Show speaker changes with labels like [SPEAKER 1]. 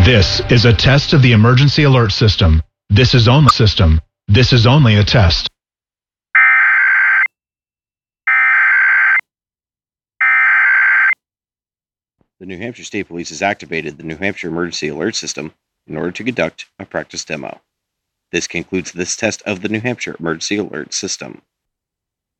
[SPEAKER 1] This is a test of the emergency alert system. This is only a test.
[SPEAKER 2] The New Hampshire State Police has activated the New Hampshire Emergency Alert System in order to conduct a practice demo. This concludes this test of the New Hampshire Emergency Alert System.